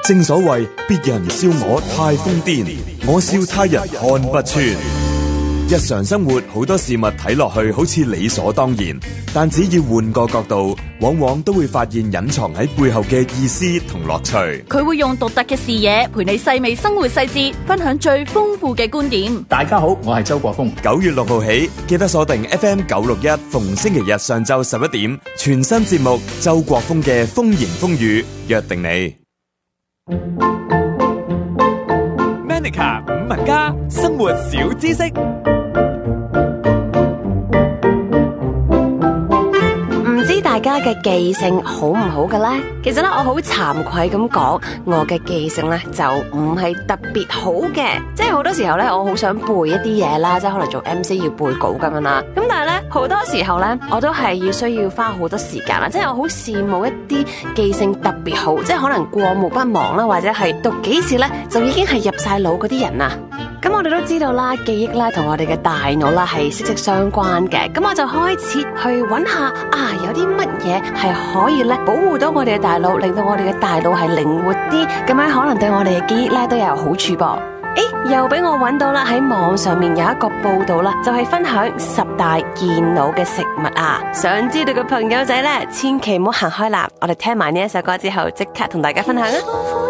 正所謂別人笑我太瘋癲，我笑他人看不穿。日常生活好多事物睇落去好似理所當然，但只要換個角度，往往都會發現隱藏喺背後嘅意思同樂趣。 佢會用獨特嘅視野陪你細味生活細節，分享最豐富嘅觀點。 大家好，我係周國峰。 9月6號起，記得鎖定 FM 961，逢星期日上晝11點，全新節目周國峰嘅風言風語，約定你。 Manica 五文家生活小知識。 大家嘅記性好唔好嘅呢？其實咧，我好慚愧咁講，我嘅記性咧就唔係特別好嘅。即係好多時候咧，我好想背一啲嘢啦，即係可能做 MC 要背稿咁樣啦。咁但係咧，好多時候咧，我都係需要花好多時間啦。即係我好羨慕一啲記性特別好，即係可能過目不忘啦，或者係讀幾次咧就已經係入晒腦嗰啲人啊。咁我哋都知道啦，記憶咧同我哋嘅大腦啦係息息相關嘅。咁我就開始去揾下啊，有啲乜嘢係可以咧保護到我哋嘅大腦，令到我哋嘅大腦係靈活啲，咁樣可能對我哋嘅記憶咧都有好處噃。又俾我揾到啦，喺網上面有一個報道啦，就係分享10大健腦嘅食物啊！想知道嘅朋友仔咧，千祈唔好行開啦，我哋聽埋呢一首歌之後，即刻同大家分享啊！